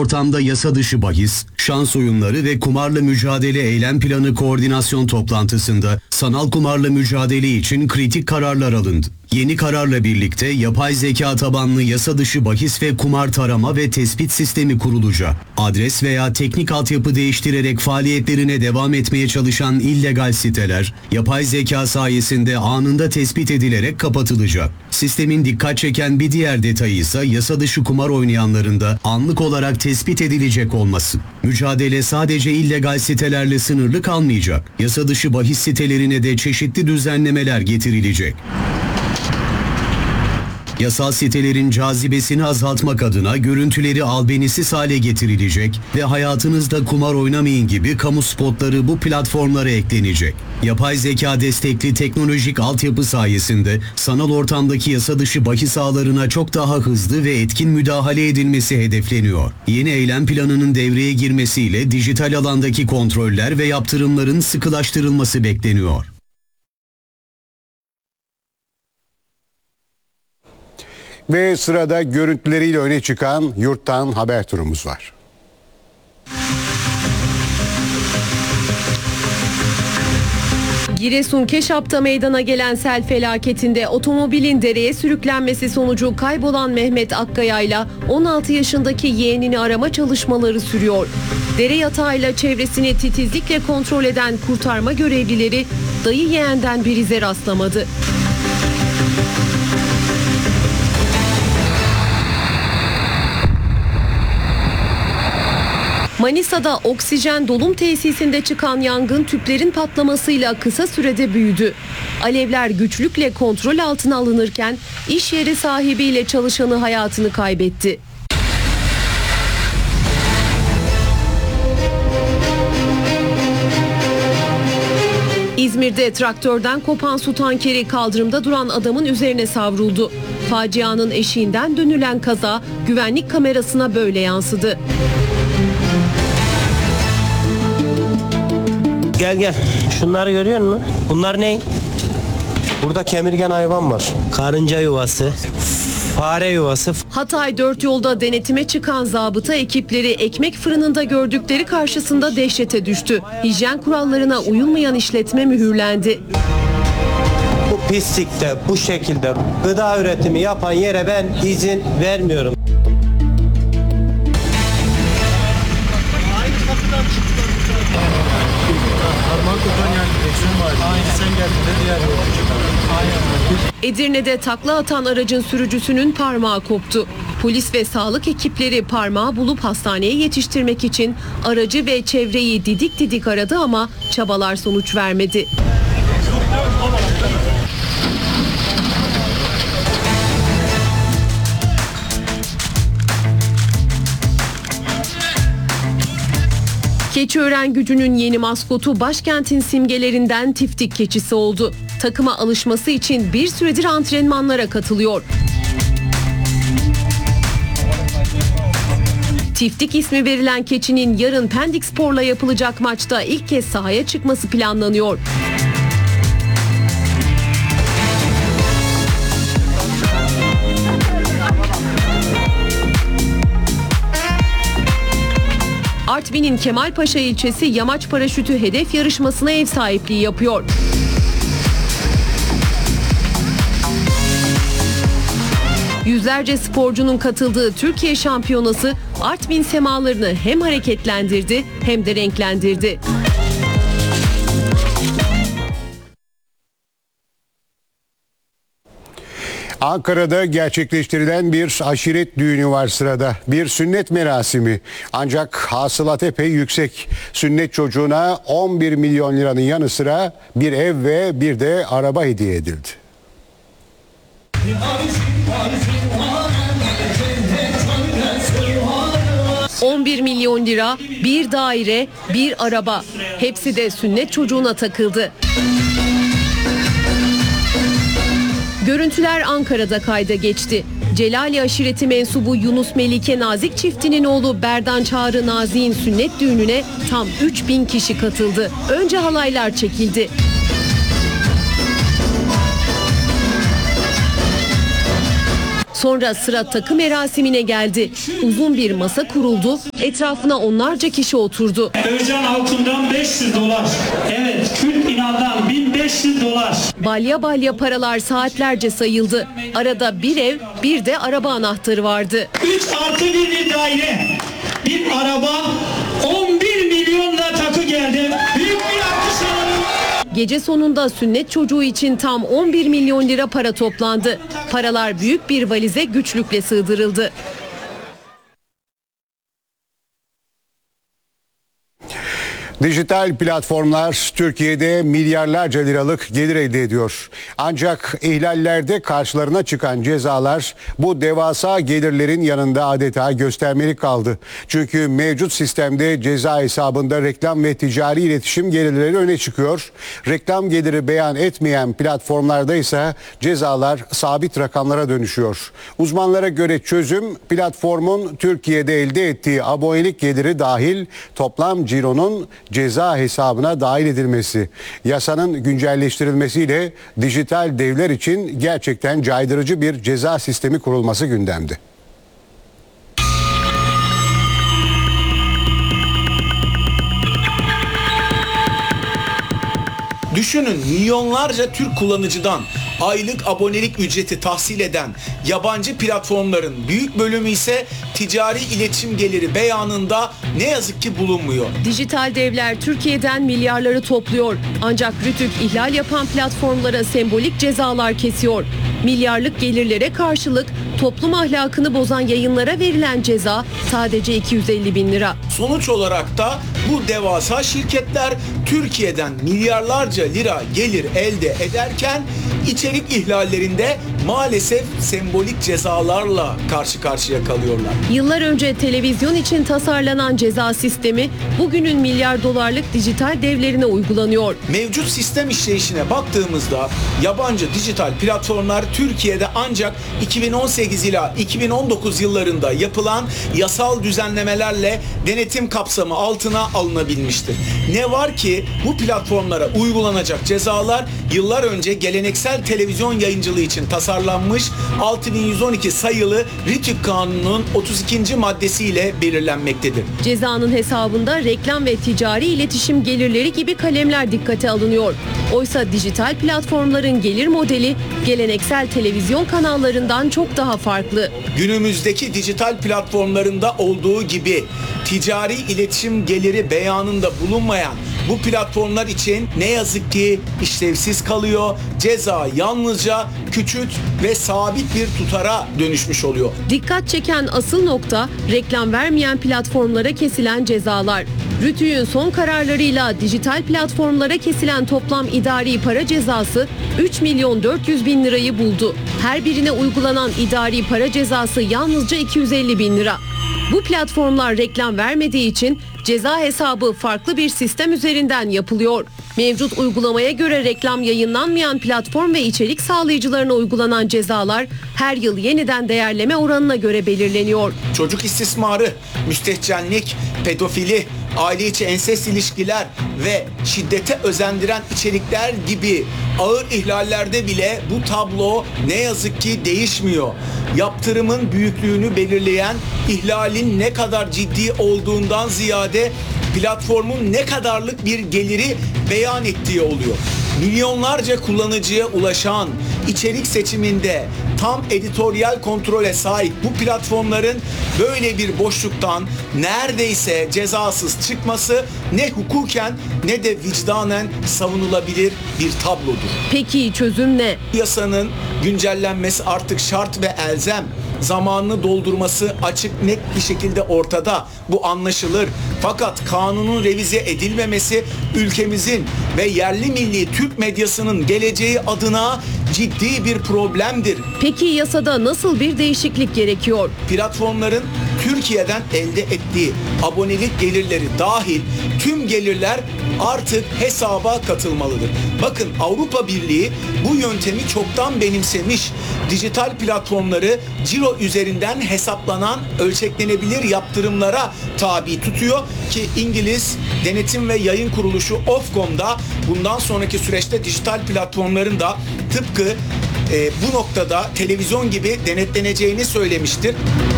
ortamda yasa dışı bahis, şans oyunları ve kumarla mücadele eylem planı koordinasyon toplantısında sanal kumarla mücadele için kritik kararlar alındı. Yeni kararla birlikte yapay zeka tabanlı yasa dışı bahis ve kumar tarama ve tespit sistemi kurulacak. Adres veya teknik altyapı değiştirerek faaliyetlerine devam etmeye çalışan illegal siteler, yapay zeka sayesinde anında tespit edilerek kapatılacak. Sistemin dikkat çeken bir diğer detayı ise yasa dışı kumar oynayanların da anlık olarak tespit edilecek olması. Mücadele sadece illegal sitelerle sınırlı kalmayacak. Yasa dışı bahis sitelerine de çeşitli düzenlemeler getirilecek. Yasal sitelerin cazibesini azaltmak adına görüntüleri albenisiz hale getirilecek ve hayatınızda kumar oynamayın gibi kamu spotları bu platformlara eklenecek. Yapay zeka destekli teknolojik altyapı sayesinde sanal ortamdaki yasa dışı bahis ağlarına çok daha hızlı ve etkin müdahale edilmesi hedefleniyor. Yeni eylem planının devreye girmesiyle dijital alandaki kontroller ve yaptırımların sıkılaştırılması bekleniyor. Ve sırada görüntüleriyle öne çıkan yurttan haber turumuz var. Giresun Keşap'ta meydana gelen sel felaketinde otomobilin dereye sürüklenmesi sonucu kaybolan Mehmet Akkaya'yla 16 yaşındaki yeğenini arama çalışmaları sürüyor. Dere yatağıyla çevresini titizlikle kontrol eden kurtarma görevlileri dayı yeğenden bir ize rastlamadı. Manisa'da oksijen dolum tesisinde çıkan yangın tüplerin patlamasıyla kısa sürede büyüdü. Alevler güçlükle kontrol altına alınırken iş yeri sahibiyle çalışanı hayatını kaybetti. İzmir'de traktörden kopan su tankeri kaldırımda duran adamın üzerine savruldu. Facianın eşiğinden dönülen kaza güvenlik kamerasına böyle yansıdı. Gel gel. Şunları görüyor musun? Bunlar ne? Burada kemirgen hayvan var. Karınca yuvası, fare yuvası. Hatay 4 yolda denetime çıkan zabıta ekipleri ekmek fırınında gördükleri karşısında dehşete düştü. Hijyen kurallarına uyulmayan işletme mühürlendi. Bu pislikte, bu şekilde gıda üretimi yapan yere ben izin vermiyorum. Edirne'de takla atan aracın sürücüsünün parmağı koptu. Polis ve sağlık ekipleri parmağı bulup hastaneye yetiştirmek için aracı ve çevreyi didik didik aradı ama çabalar sonuç vermedi. Keçiören Gücü'nün yeni maskotu başkentin simgelerinden tiftik keçisi oldu. Takıma alışması için bir süredir antrenmanlara katılıyor. Tiftik ismi verilen keçinin yarın Pendikspor'la yapılacak maçta ilk kez sahaya çıkması planlanıyor. Artvin'in Kemalpaşa ilçesi yamaç paraşütü hedef yarışmasına ev sahipliği yapıyor. Yüzlerce sporcunun katıldığı Türkiye şampiyonası Artvin semalarını hem hareketlendirdi hem de renklendirdi. Ankara'da gerçekleştirilen bir aşiret düğünü var sırada. Bir sünnet merasimi. Ancak hasılat epey yüksek. Sünnet çocuğuna 11 milyon liranın yanı sıra bir ev ve bir de araba hediye edildi. 11 milyon lira, bir daire, bir araba. Hepsi de sünnet çocuğuna takıldı. Görüntüler Ankara'da kayda geçti. Celali aşireti mensubu Yunus Melike Nazik çiftinin oğlu Berdan Çağrı Nazik'in sünnet düğününe tam 3000 kişi katıldı. Önce halaylar çekildi. Sonra sıra takı merasimine geldi. Uzun bir masa kuruldu, etrafına onlarca kişi oturdu. Özcan Altun'dan 500 dolar. Evet, Kürt İnan'dan 1500 dolar. Balya balya paralar saatlerce sayıldı. Arada bir ev, bir de araba anahtarı vardı. 3+1 bir daire, bir araba, 11 milyonla takı geldi. Büyük bir alkış alalım. Gece sonunda sünnet çocuğu için tam 11 milyon lira para toplandı. Paralar büyük bir valize güçlükle sığdırıldı. Dijital platformlar Türkiye'de milyarlarca liralık gelir elde ediyor. Ancak ihlallerde karşılarına çıkan cezalar bu devasa gelirlerin yanında adeta göstermelik kaldı. Çünkü mevcut sistemde ceza hesabında reklam ve ticari iletişim gelirleri öne çıkıyor. Reklam geliri beyan etmeyen platformlarda ise cezalar sabit rakamlara dönüşüyor. Uzmanlara göre çözüm platformun Türkiye'de elde ettiği abonelik geliri dahil toplam cironun ceza hesabına dahil edilmesi. Yasanın güncelleştirilmesiyle dijital devler için gerçekten caydırıcı bir ceza sistemi kurulması gündemde. Düşünün, milyonlarca Türk kullanıcıdan aylık abonelik ücreti tahsil eden yabancı platformların büyük bölümü ise ticari iletişim geliri beyanında ne yazık ki bulunmuyor. Dijital devler Türkiye'den milyarları topluyor. Ancak Rütük ihlal yapan platformlara sembolik cezalar kesiyor. Milyarlık gelirlere karşılık toplum ahlakını bozan yayınlara verilen ceza sadece 250 bin lira. Sonuç olarak da bu devasa şirketler Türkiye'den milyarlarca lira gelir elde ederken içerik ihlallerinde maalesef sembolik cezalarla karşı karşıya kalıyorlar. Yıllar önce televizyon için tasarlanan ceza sistemi bugünün milyar dolarlık dijital devlerine uygulanıyor. Mevcut sistem işleyişine baktığımızda yabancı dijital platformlar Türkiye'de ancak 2018 ila 2019 yıllarında yapılan yasal düzenlemelerle denetim kapsamı altına alınabilmiştir. Ne var ki bu platformlara uygulanacak cezalar yıllar önce geleneksel televizyon yayıncılığı için tasarlanmış 6112 sayılı Rütük Kanunu'nun 32. maddesiyle belirlenmektedir. Cezanın hesabında reklam ve ticari iletişim gelirleri gibi kalemler dikkate alınıyor. Oysa dijital platformların gelir modeli geleneksel televizyon kanallarından çok daha farklı. Günümüzdeki dijital platformlarında olduğu gibi ticari iletişim geliri beyanında bulunmayan bu platformlar için ne yazık ki işlevsiz kalıyor. Ceza yalnızca küçük ve sabit bir tutara dönüşmüş oluyor. Dikkat çeken asıl nokta reklam vermeyen platformlara kesilen cezalar. Rütük'ün son kararlarıyla dijital platformlara kesilen toplam idari para cezası 3 milyon 400 bin lirayı buldu. Her birine uygulanan idari para cezası yalnızca 250 bin lira. Bu platformlar reklam vermediği için ceza hesabı farklı bir sistem üzerinden yapılıyor. Mevcut uygulamaya göre reklam yayınlanmayan platform ve içerik sağlayıcılarına uygulanan cezalar her yıl yeniden değerleme oranına göre belirleniyor. Çocuk istismarı, müstehcenlik, pedofili, aile içi ensest ilişkiler ve şiddete özendiren içerikler gibi ağır ihlallerde bile bu tablo ne yazık ki değişmiyor. Yaptırımın büyüklüğünü belirleyen ihlalin ne kadar ciddi olduğundan ziyade platformun ne kadarlık bir geliri beyan ettiği oluyor. Milyonlarca kullanıcıya ulaşan içerik seçiminde tam editoryal kontrole sahip bu platformların böyle bir boşluktan neredeyse cezasız çıkması ne hukuken ne de vicdanen savunulabilir bir tablodur. Peki çözüm ne? Yasanın güncellenmesi artık şart ve elzem. Zamanını doldurması açık net bir şekilde ortada. Bu anlaşılır. Fakat kanunun revize edilmemesi ülkemizin ve yerli milli Türk medyasının geleceği adına ciddi bir problemdir. Peki yasada nasıl bir değişiklik gerekiyor? Platformların Türkiye'den elde ettiği abonelik gelirleri dahil tüm gelirler artık hesaba katılmalıdır. Bakın Avrupa Birliği bu yöntemi çoktan benimsemiş. Dijital platformları ciro üzerinden hesaplanan ölçeklenebilir yaptırımlara tabi tutuyor ki İngiliz Denetim ve Yayın Kuruluşu Ofcom'da bundan sonraki süreçte dijital platformların da tıpkı bu noktada televizyon gibi denetleneceğini söylemiştir.